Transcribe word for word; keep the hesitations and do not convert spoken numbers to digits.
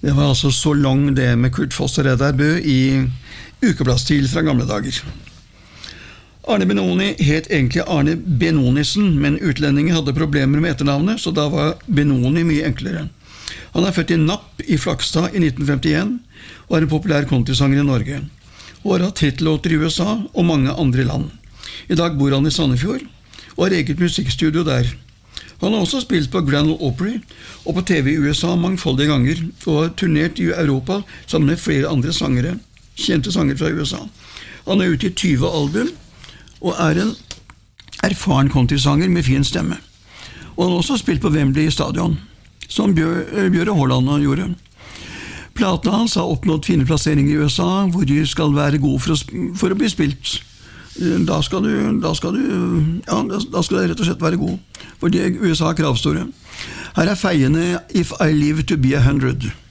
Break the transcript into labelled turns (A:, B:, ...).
A: Det var altså så lang det med Kurt Foss og Reidar Bø i ukebladsstil fra gamle dager. Arne Benoni het egentlig Arne Benonisen, men utlendinger hadde problemer med etternavnet, så da var Benoni mye enklere. Han er født i Napp i Flakstad i nitten femtien, og er en populær countrysanger i Norge, og har hatt hitlåter i U S A og mange andre land. I dag bor han i Sandefjord, og har eget musikkstudio der. Han har også spilt på Grand Ole Opry og på T V i U S A mangfoldige ganger, og har turnert i Europa sammen med flere andre sangere, kjente sanger fra U S A. Han har utgitt tyve album, og er en erfaren countrysanger med fin stemme. Og han har også spilt på Wembley stadion, som Bjør, Bjøre Håland gjorde. Platene hans har oppnådd fine plasseringer i U S A, hvor de skal være gode for å, for å bli spilt. Da skal du, da skal du, ja, da skal det rett og slett være god, fordi U S A er kravstore. Her er feiende If I Live to Be a Hundred.